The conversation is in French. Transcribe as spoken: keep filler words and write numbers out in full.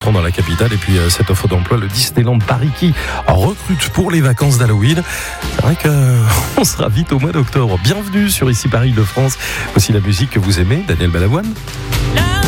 enfants dans la capitale. Et puis euh, cette offre d'emploi, le Disneyland Paris qui recrute pour les vacances d'Halloween. C'est vrai qu'on sera vite au mois d'octobre. Bienvenue sur Ici Paris de France. Voici la musique que vous aimez, Daniel Balavoine.